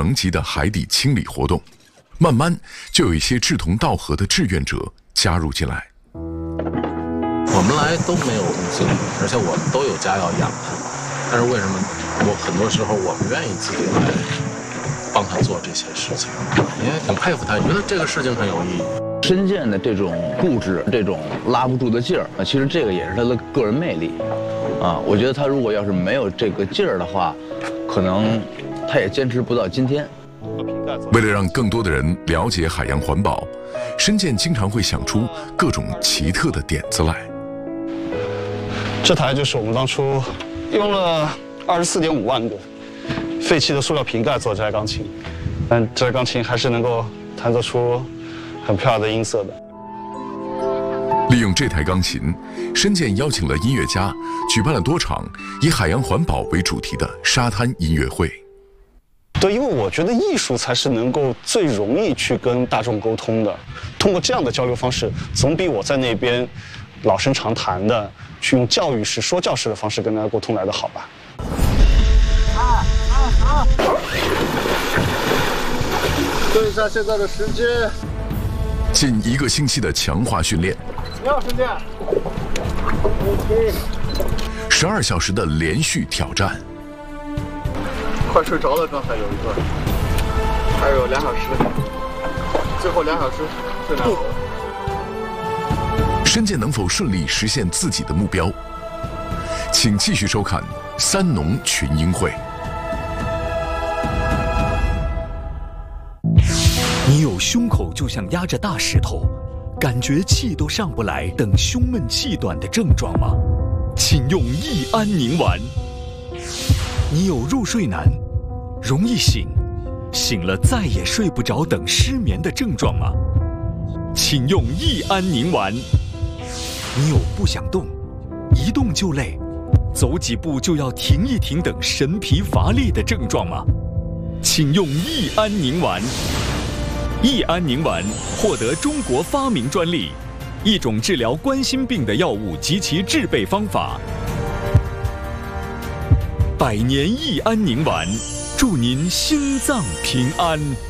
层级的海底清理活动，慢慢就有一些志同道合的志愿者加入进来。 我们来都没有经理，而且我们都有家要养的，但是为什么很多时候我们愿意自己来帮他做这些事情？因为挺佩服他，觉得这个事情很有意义。 深建的这种固执，这种拉不住的劲儿，其实这个也是他的个人魅力，我觉得他如果要是没有这个劲儿的话，可能他也坚持不到今天。 为了让更多的人了解海洋环保，深建经常会想出各种奇特的点子来。 这台就是我们当初用了24.5万个废弃的塑料瓶盖做这台钢琴，但这台钢琴还是能够弹奏出很漂亮的音色的。 利用这台钢琴，深建邀请了音乐家，举办了多场以海洋环保为主题的沙滩音乐会。 对，因为我觉得艺术才是能够最容易去跟大众沟通的。通过这样的交流方式，总比我在那边老生常谈的去用教育式、说教式的方式跟大家沟通来的好吧。 对一下现在的时间。 近1个星期的强化训练， 你好，深建。 12小时的连续挑战。 快睡着了，刚才有一段，还有2小时，最后2小时最难熬了。 深建能否顺利实现自己的目标？请继续收看三农群英会。 你有胸口就像压着大石头，感觉气都上不来等胸闷气短的症状吗？请用益安宁丸。你有入睡难、容易醒、醒了再也睡不着等失眠的症状吗？请用益安宁丸。你有不想动、一动就累、走几步就要停一停等神疲乏力的症状吗？请用益安宁丸。益安宁丸获得中国发明专利，一种治疗冠心病的药物及其制备方法。100年益安宁丸，祝您心脏平安。